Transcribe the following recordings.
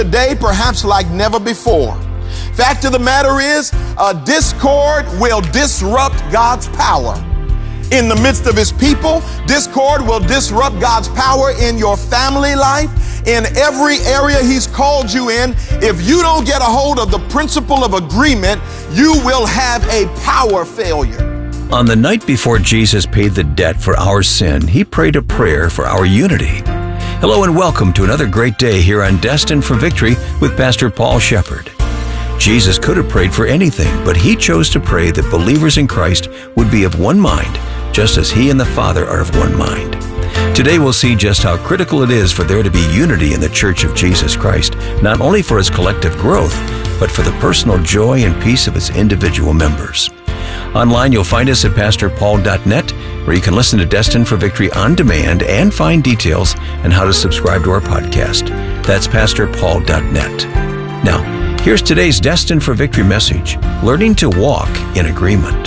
today, perhaps like never before. Fact of the matter is, discord will disrupt God's power in the midst of his people. Discord will disrupt God's power in your family life, in every area he's called you in. If you don't get a hold of the principle of agreement, you will have a power failure. On the night before Jesus paid the debt for our sin, he prayed a prayer for our unity. Hello and welcome to another great day here on Destined for Victory with Pastor Paul Shepherd. Jesus could have prayed for anything, but he chose to pray that believers in Christ would be of one mind, just as he and the Father are of one mind. Today we'll see just how critical it is for there to be unity in the Church of Jesus Christ, not only for its collective growth, but for the personal joy and peace of its individual members. Online you'll find us at pastorpaul.net, where you can listen to Destined for Victory on demand and find details on how to subscribe to our podcast. That's pastorpaul.net. Now, here's today's Destined for Victory message, learning to walk in agreement.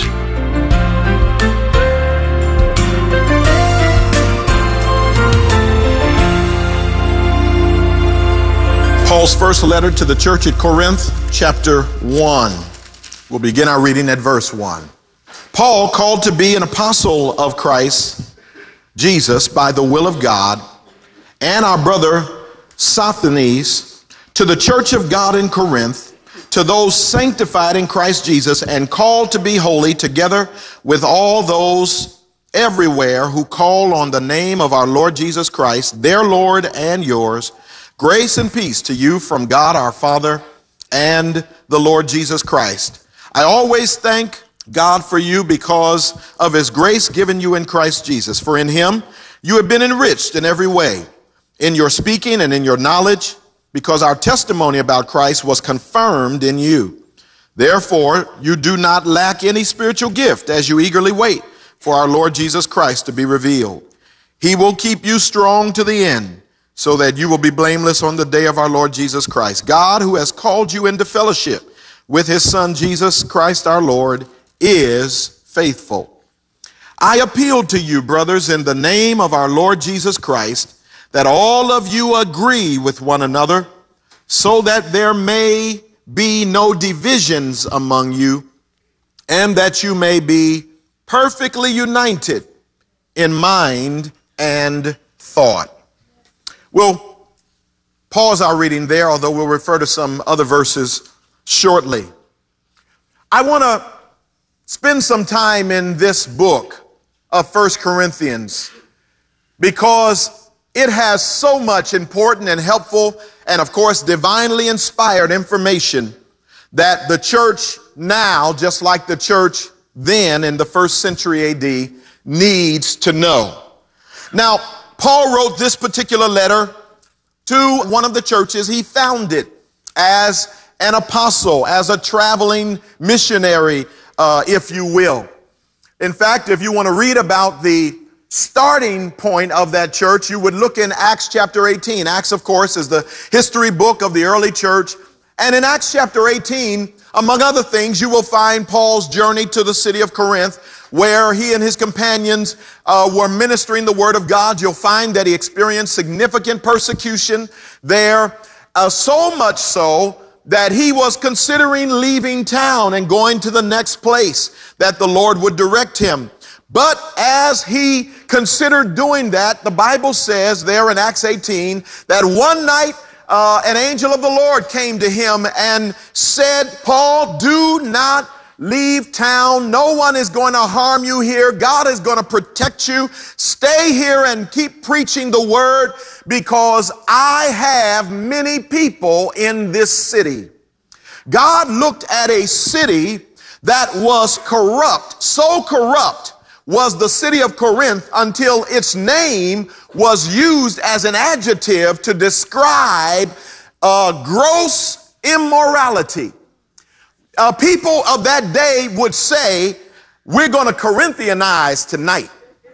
Paul's first letter to the church at Corinth, chapter 1. We'll begin our reading at verse 1. Paul, called to be an apostle of Christ Jesus by the will of God, and our brother Sosthenes, to the church of God in Corinth, to those sanctified in Christ Jesus and called to be holy, together with all those everywhere who call on the name of our Lord Jesus Christ, their Lord and yours, grace and peace to you from God our Father and the Lord Jesus Christ. I always thank God for you because of his grace given you in Christ Jesus. For in him you have been enriched in every way, in your speaking and in your knowledge, because our testimony about Christ was confirmed in you. Therefore, you do not lack any spiritual gift as you eagerly wait for our Lord Jesus Christ to be revealed. He will keep you strong to the end, so that you will be blameless on the day of our Lord Jesus Christ. God, who has called you into fellowship with his Son, Jesus Christ our Lord, is faithful. I appeal to you, brothers, in the name of our Lord Jesus Christ, that all of you agree with one another, so that there may be no divisions among you, and that you may be perfectly united in mind and thought. We'll pause our reading there, although we'll refer to some other verses shortly. I want to spend some time in this book of 1 Corinthians because it has so much important and helpful and, of course, divinely inspired information that the church now, just like the church then in the first century AD, needs to know. Now, Paul wrote this particular letter to one of the churches he founded as an apostle, as a traveling missionary, if you will. In fact, if you want to read about the starting point of that church, you would look in Acts chapter 18. Acts, of course, is the history book of the early church. And in Acts chapter 18, among other things, you will find Paul's journey to the city of Corinth, where he and his companions were ministering the word of God. You'll find that he experienced significant persecution there, so much so that he was considering leaving town and going to the next place that the Lord would direct him. But as he considered doing that, the Bible says there in Acts 18 that one night an angel of the Lord came to him and said, Paul, do not leave town. No one is going to harm you here. God is going to protect you. Stay here and keep preaching the word, because I have many people in this city. God looked at a city that was corrupt. So corrupt was the city of Corinth until its name was used as an adjective to describe gross immorality. People of that day would say, we're going to Corinthianize tonight.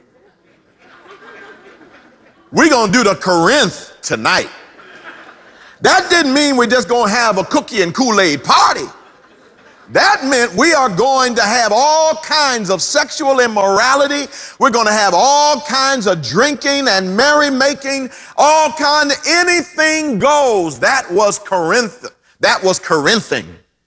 We're going to do the Corinth tonight. That didn't mean we're just going to have a cookie and Kool-Aid party. That meant we are going to have all kinds of sexual immorality. We're going to have all kinds of drinking and merrymaking, all kind of anything goes. That was Corinth. That was Corinthing.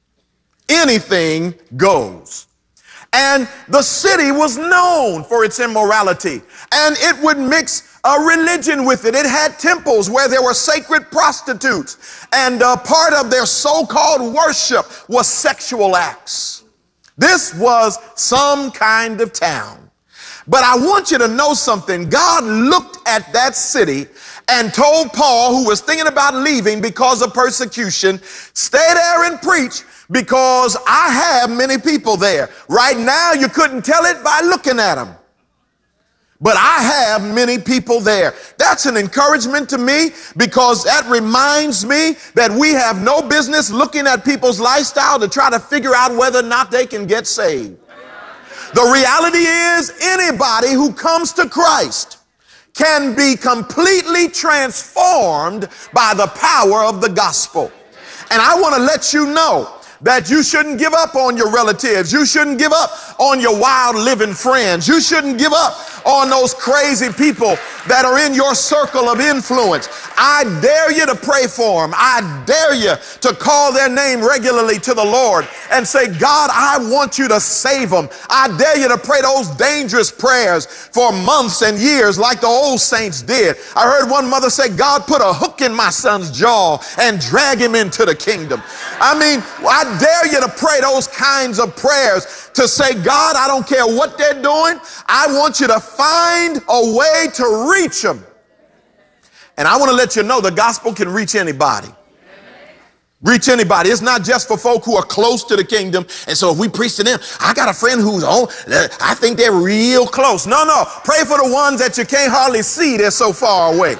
Anything goes. And the city was known for its immorality, and it would mix a religion with it. It had temples where there were sacred prostitutes, and part of their so-called worship was sexual acts. This was some kind of town. But I want you to know something. God looked at that city and told Paul, who was thinking about leaving because of persecution, stay there and preach, because I have many people there. Right now, you couldn't tell it by looking at them, but I have many people there. That's an encouragement to me, because that reminds me that we have no business looking at people's lifestyle to try to figure out whether or not they can get saved. The reality is, anybody who comes to Christ can be completely transformed by the power of the gospel. And I want to let you know that you shouldn't give up on your relatives. You shouldn't give up on your wild living friends. You shouldn't give up on those crazy people that are in your circle of influence. I dare you to pray for them. I dare you to call their name regularly to the Lord and say, God, I want you to save them. I dare you to pray those dangerous prayers for months and years like the old saints did. I heard one mother say, God, put a hook in my son's jaw and drag him into the kingdom. I mean, I dare you to pray those kinds of prayers, to say, God, I don't care what they're doing. I want you to find a way to reach them. And I want to let you know the gospel can reach anybody. Reach anybody. It's not just for folk who are close to the kingdom. And so if we preach to them, I got a friend who's on, I think they're real close. No. Pray for the ones that you can't hardly see. They're so far away.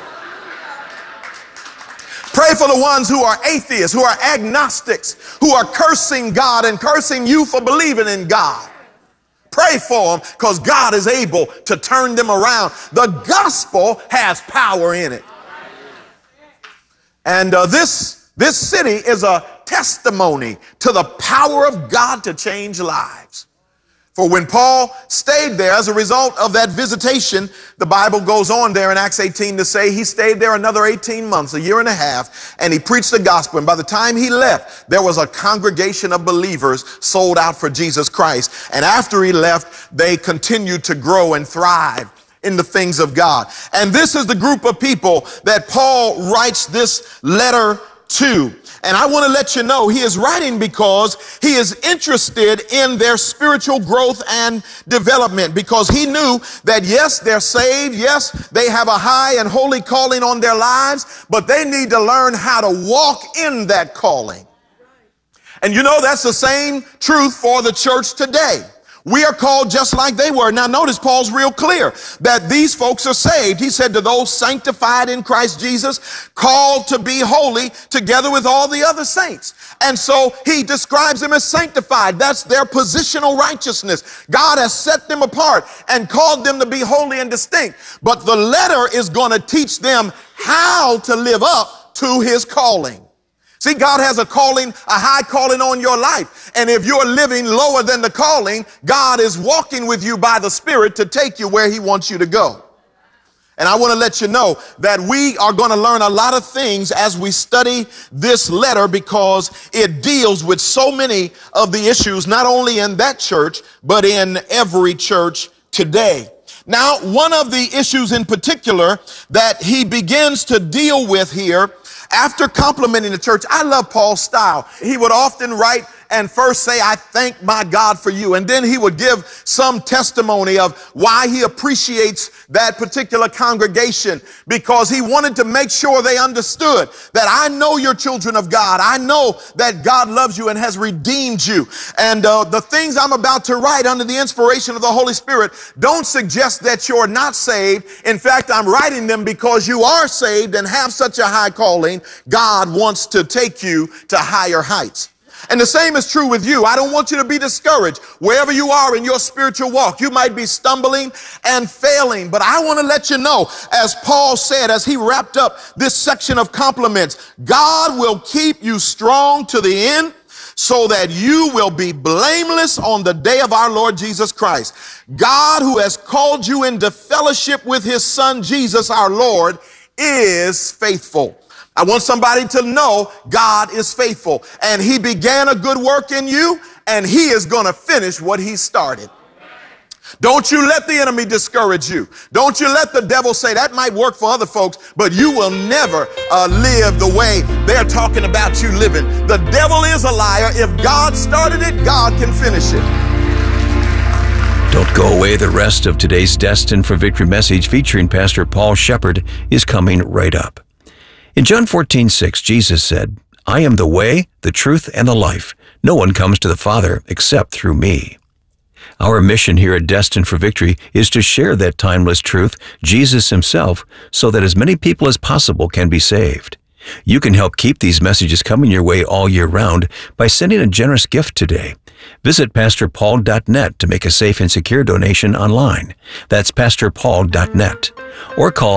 Pray for the ones who are atheists, who are agnostics, who are cursing God and cursing you for believing in God. Pray for them, because God is able to turn them around. The gospel has power in it. And this city is a testimony to the power of God to change lives. For when Paul stayed there as a result of that visitation, the Bible goes on there in Acts 18 to say he stayed there another 18 months, a year and a half, and he preached the gospel. And by the time he left, there was a congregation of believers sold out for Jesus Christ. And after he left, they continued to grow and thrive in the things of God. And this is the group of people that Paul writes this letter to. And I want to let you know he is writing because he is interested in their spiritual growth and development, because he knew that, yes, they're saved. Yes, they have a high and holy calling on their lives, but they need to learn how to walk in that calling. And you know, that's the same truth for the church today. We are called just like they were. Now notice Paul's real clear that these folks are saved. He said to those sanctified in Christ Jesus, called to be holy together with all the other saints. And so he describes them as sanctified. That's their positional righteousness. God has set them apart and called them to be holy and distinct. But the letter is going to teach them how to live up to his calling. See, God has a calling, a high calling on your life. And if you're living lower than the calling, God is walking with you by the Spirit to take you where he wants you to go. And I want to let you know that we are going to learn a lot of things as we study this letter, because it deals with so many of the issues, not only in that church, but in every church today. Now, one of the issues in particular that he begins to deal with here, after complimenting the church, I love Paul's style. He would often write and first say, I thank my God for you. And then he would give some testimony of why he appreciates that particular congregation, because he wanted to make sure they understood that I know you're children of God. I know that God loves you and has redeemed you. And the things I'm about to write under the inspiration of the Holy Spirit don't suggest that you're not saved. In fact, I'm writing them because you are saved and have such a high calling. God wants to take you to higher heights. And the same is true with you. I don't want you to be discouraged. Wherever you are in your spiritual walk, you might be stumbling and failing. But I want to let you know, as Paul said, as he wrapped up this section of compliments, God will keep you strong to the end, so that you will be blameless on the day of our Lord Jesus Christ. God, who has called you into fellowship with his son, Jesus, our Lord, is faithful. I want somebody to know God is faithful, and he began a good work in you, and he is going to finish what he started. Don't you let the enemy discourage you. Don't you let the devil say that might work for other folks, but you will never live the way they're talking about you living. The devil is a liar. If God started it, God can finish it. Don't go away. The rest of today's Destined for Victory message featuring Pastor Paul Shepard is coming right up. In John 14:6, Jesus said, I am the way, the truth, and the life. No one comes to the Father except through me. Our mission here at Destined for Victory is to share that timeless truth, Jesus himself, so that as many people as possible can be saved. You can help keep these messages coming your way all year round by sending a generous gift today. Visit PastorPaul.net to make a safe and secure donation online. That's PastorPaul.net. Or call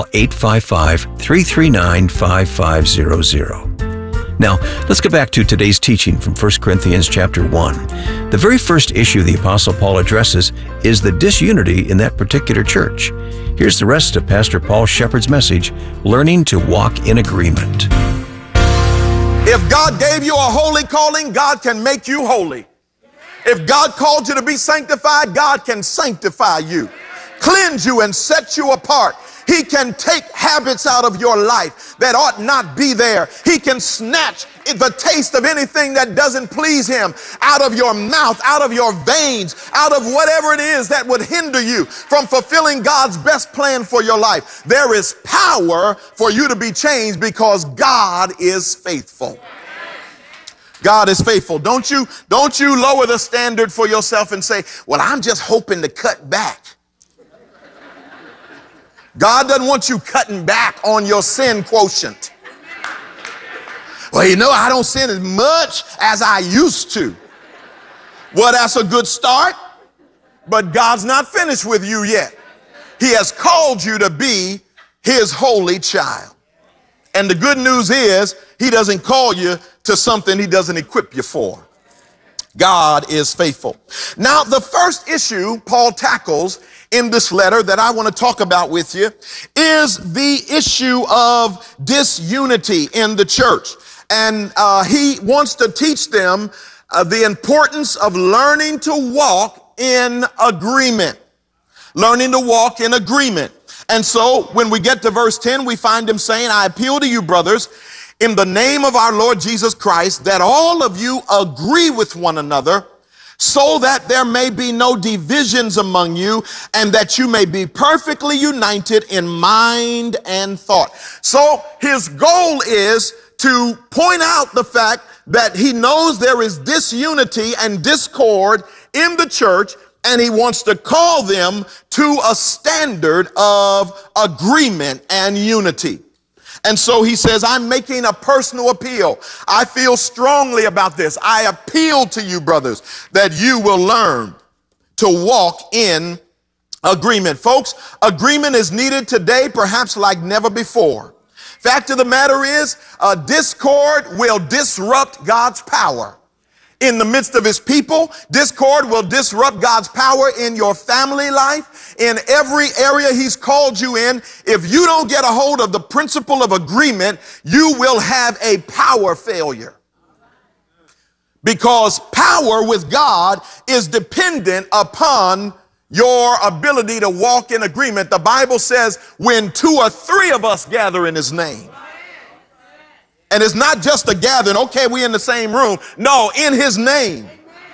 855-339-5500. Now, let's get back to today's teaching from 1 Corinthians chapter 1. The very first issue the Apostle Paul addresses is the disunity in that particular church. Here's the rest of Pastor Paul Shepard's message, Learning to Walk in Agreement. If God gave you a holy calling, God can make you holy. If God called you to be sanctified, God can sanctify you, cleanse you, and set you apart. He can take habits out of your life that ought not be there. He can snatch the taste of anything that doesn't please him out of your mouth, out of your veins, out of whatever it is that would hinder you from fulfilling God's best plan for your life. There is power for you to be changed because God is faithful. God is faithful. Don't you lower the standard for yourself and say, well, I'm just hoping to cut back. God doesn't want you cutting back on your sin quotient. Well, I don't sin as much as I used to. Well, that's a good start, but God's not finished with you yet. He has called you to be his holy child. And the good news is he doesn't call you to something he doesn't equip you for. God is faithful. Now, the first issue Paul tackles in this letter that I want to talk about with you is the issue of disunity in the church. And he wants to teach them the importance of learning to walk in agreement. Learning to walk in agreement. And so when we get to verse 10, we find him saying, I appeal to you, brothers, in the name of our Lord Jesus Christ, that all of you agree with one another, so that there may be no divisions among you, and that you may be perfectly united in mind and thought. So his goal is to point out the fact that he knows there is disunity and discord in the church, and he wants to call them to a standard of agreement and unity. And so he says, I'm making a personal appeal. I feel strongly about this. I appeal to you, brothers, that you will learn to walk in agreement. Folks, agreement is needed today, perhaps like never before. Fact of the matter is, discord will disrupt God's power in the midst of his people. Discord will disrupt God's power in your family life, in every area he's called you in. If you don't get a hold of the principle of agreement, you will have a power failure. Because power with God is dependent upon your ability to walk in agreement. The Bible says when 2 or 3 of us gather in his name. And it's not just a gathering, okay, we in the same room. No, in his name.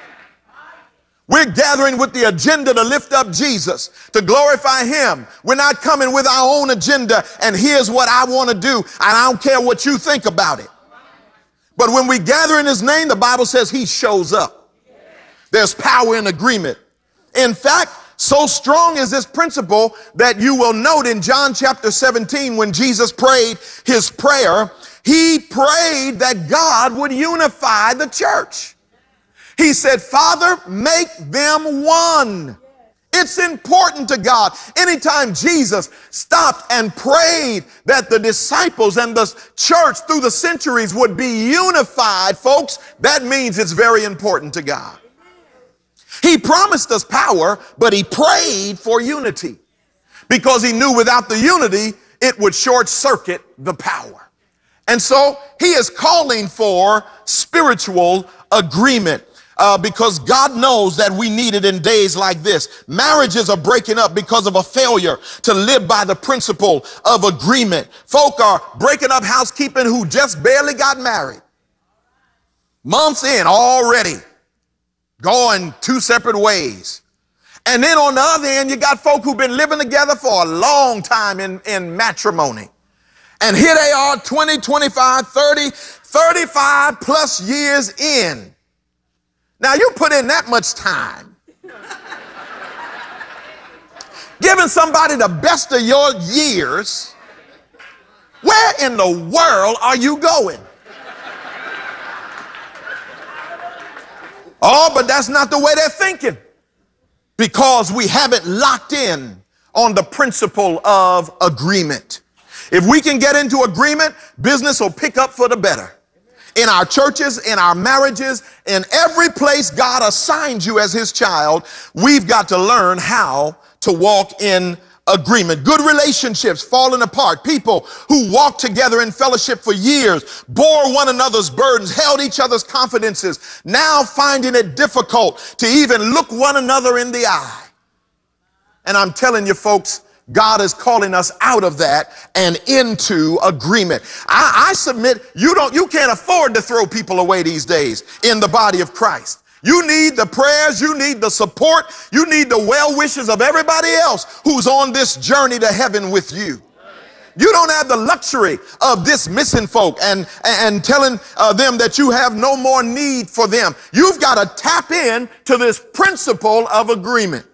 We're gathering with the agenda to lift up Jesus, to glorify him. We're not coming with our own agenda and here's what I want to do, and I don't care what you think about it. But when we gather in his name, the Bible says he shows up. There's power in agreement. In fact, so strong is this principle that you will note in John chapter 17 when Jesus prayed his prayer, he prayed that God would unify the church. He said, Father, make them one, It's important to God. Anytime Jesus stopped and prayed that the disciples and the church through the centuries would be unified, folks, that means it's very important to God. He promised us power, but he prayed for unity because he knew without the unity, it would short circuit the power. And so he is calling for spiritual agreement. Because God knows that we need it in days like this. Marriages are breaking up because of a failure to live by the principle of agreement. Folk are breaking up housekeeping who just barely got married. Months in already, going two separate ways. And then on the other end, you got folk who've been living together for a long time in matrimony. And here they are 20, 25, 30, 35 plus years in. Now, you put in that much time, giving somebody the best of your years, where in the world are you going? Oh, but that's not the way they're thinking, because we haven't locked in on the principle of agreement. If we can get into agreement, business will pick up for the better. In our churches, in our marriages, in every place God assigns you as his child, we've got to learn how to walk in agreement. Good relationships falling apart. People who walked together in fellowship for years, bore one another's burdens, held each other's confidences, now finding it difficult to even look one another in the eye. And I'm telling you, folks, God is calling us out of that and into agreement. I submit you can't afford to throw people away these days in the body of Christ. You need the prayers, you need the support, you need the well wishes of everybody else who's on this journey to heaven with you. You don't have the luxury of dismissing folk and telling them that you have no more need for them. You've got to tap in to this principle of agreement.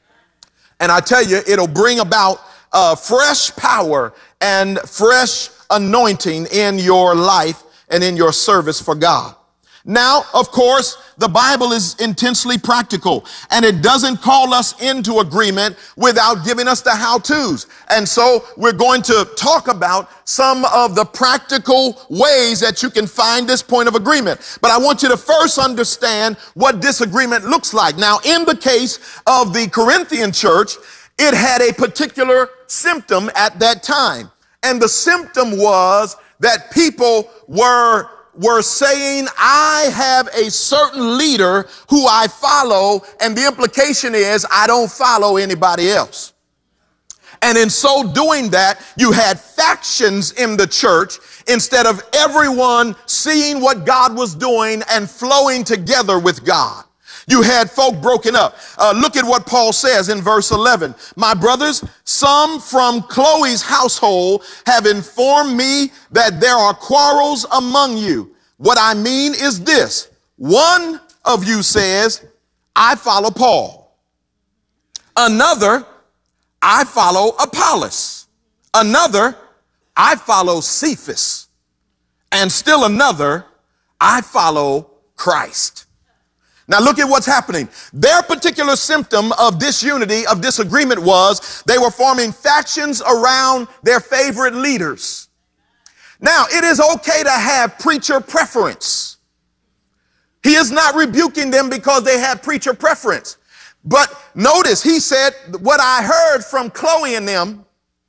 And I tell you, it'll bring about fresh power and fresh anointing in your life and in your service for God. Now, of course, the Bible is intensely practical, and it doesn't call us into agreement without giving us the how-tos. And so we're going to talk about some of the practical ways that you can find this point of agreement. But I want you to first understand what disagreement looks like. Now, in the case of the Corinthian church, it had a particular symptom at that time. And the symptom was that people were saying, I have a certain leader who I follow, and the implication is I don't follow anybody else. And in so doing that, you had factions in the church instead of everyone seeing what God was doing and flowing together with God. You had folk broken up. Look at what Paul says in verse 11. My brothers, some from Chloe's household have informed me that there are quarrels among you. What I mean is this. One of you says, I follow Paul. Another, I follow Apollos. Another, I follow Cephas. And still another, I follow Christ. Now look at what's happening. Their particular symptom of disunity, of disagreement was they were forming factions around their favorite leaders. Now, it is okay to have preacher preference. He is not rebuking them because they have preacher preference. But notice he said, what I heard from Chloe and them,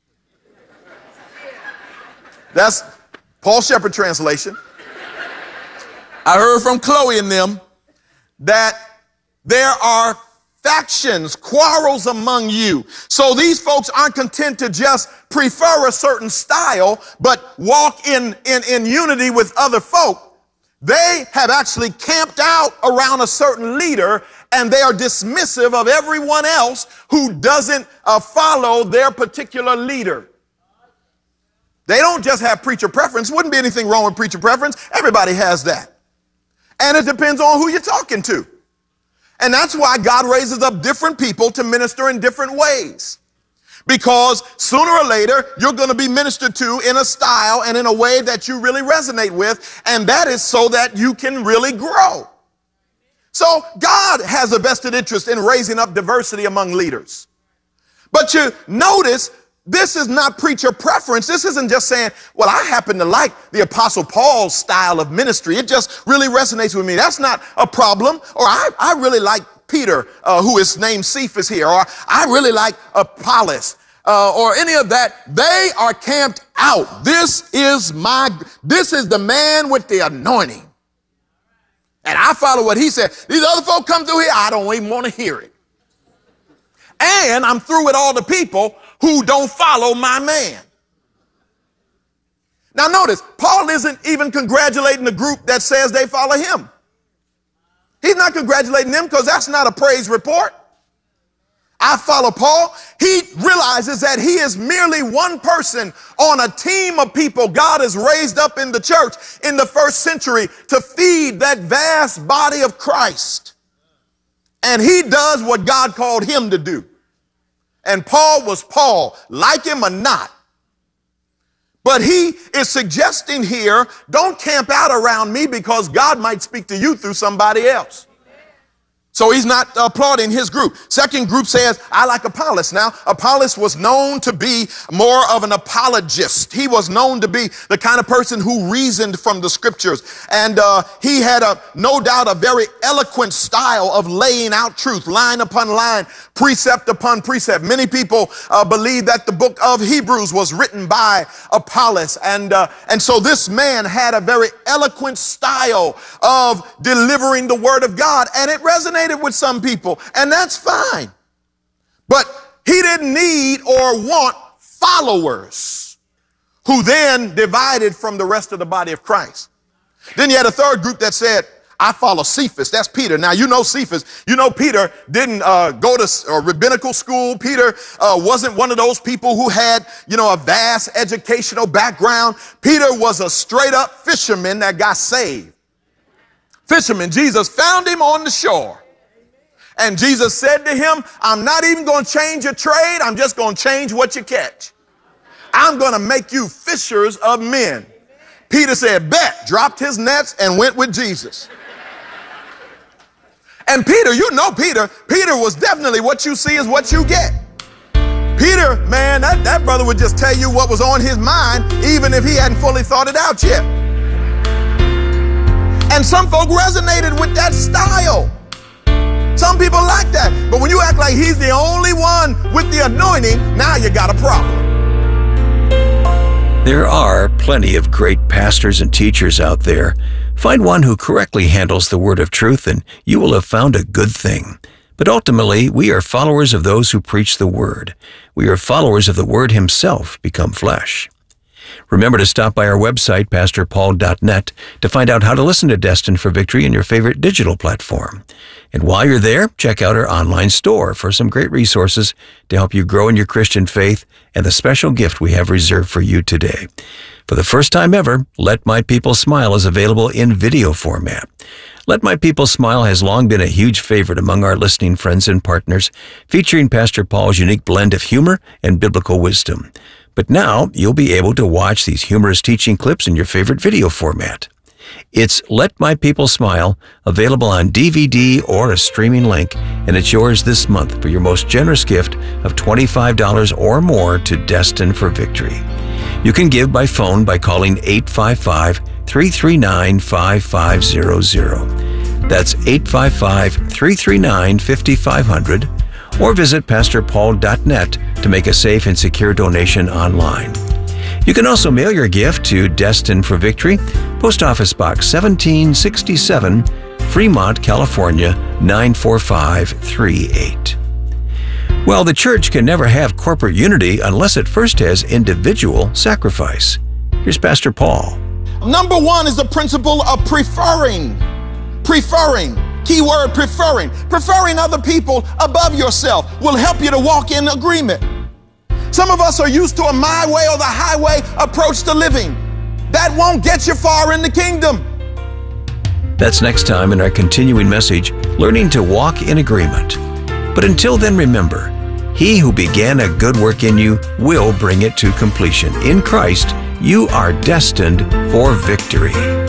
that's Paul Shepherd translation. I heard from Chloe and them that there are factions, quarrels among you. So these folks aren't content to just prefer a certain style, but walk in unity with other folk. They have actually camped out around a certain leader, and they are dismissive of everyone else who doesn't follow their particular leader. They don't just have preacher preference. Wouldn't be anything wrong with preacher preference. Everybody has that. And it depends on who you're talking to. And that's why God raises up different people to minister in different ways. Because sooner or later, you're going to be ministered to in a style and in a way that you really resonate with. And that is so that you can really grow. So God has a vested interest in raising up diversity among leaders. But you notice, this is not preacher preference. This isn't just saying, well, I happen to like the Apostle Paul's style of ministry. It just really resonates with me. That's not a problem. Or I really like Peter, who is named Cephas here. Or I really like Apollos. Or any of that. They are camped out. This is the man with the anointing. And I follow what he said. These other folk come through here, I don't even want to hear it. And I'm through with all the people who don't follow my man. Now notice, Paul isn't even congratulating the group that says they follow him. He's not congratulating them because that's not a praise report. I follow Paul. He realizes that he is merely one person on a team of people God has raised up in the church in the first century to feed that vast body of Christ. And he does what God called him to do. And Paul was Paul, like him or not. But he is suggesting here, don't camp out around me because God might speak to you through somebody else. So he's not applauding his group. Second group says, I like Apollos. Now, Apollos was known to be more of an apologist. He was known to be the kind of person who reasoned from the scriptures. And he had no doubt a very eloquent style of laying out truth, line upon line, precept upon precept. Many people believe that the book of Hebrews was written by Apollos. And so this man had a very eloquent style of delivering the word of God. And it resonated with some people, and that's fine. But he didn't need or want followers who then divided from the rest of the body of Christ. Then you had a third group that said, I follow Cephas. That's Peter. Now, you know Cephas. You know Peter didn't go to rabbinical school. Peter wasn't one of those people who had, a vast educational background. Peter was a straight up fisherman that got saved. Fisherman. Jesus found him on the shore. And Jesus said to him, I'm not even going to change your trade. I'm just going to change what you catch. I'm going to make you fishers of men. Peter said, bet, dropped his nets and went with Jesus. And Peter, Peter was definitely what you see is what you get. Peter, man, that brother would just tell you what was on his mind, even if he hadn't fully thought it out yet. And some folk resonated with that style. Some people like that. But when you act like he's the only one with the anointing, now you got a problem. There are plenty of great pastors and teachers out there. Find one who correctly handles the word of truth, and you will have found a good thing. But ultimately, we are followers of those who preach the word. We are followers of the word himself become flesh. Remember to stop by our website, pastorpaul.net, to find out how to listen to Destined for Victory in your favorite digital platform. And while you're there, check out our online store for some great resources to help you grow in your Christian faith and the special gift we have reserved for you today. For the first time ever, Let My People Smile is available in video format. Let My People Smile has long been a huge favorite among our listening friends and partners, featuring Pastor Paul's unique blend of humor and biblical wisdom. But now you'll be able to watch these humorous teaching clips in your favorite video format. It's Let My People Smile, available on DVD or a streaming link, and it's yours this month for your most generous gift of $25 or more to Destined for Victory. You can give by phone by calling 855-339-5500. That's 855-339-5500. Or visit pastorpaul.net to make a safe and secure donation online. You can also mail your gift to Destined for Victory, Post Office Box 1767, Fremont, California 94538. Well, the church can never have corporate unity unless it first has individual sacrifice. Here's Pastor Paul. Number one is the principle of preferring. Key word, preferring. Preferring other people above yourself will help you to walk in agreement. Some of us are used to a my way or the highway approach to living. That won't get you far in the kingdom. That's next time in our continuing message, Learning to Walk in Agreement. But until then, remember, he who began a good work in you will bring it to completion. In Christ, you are destined for victory.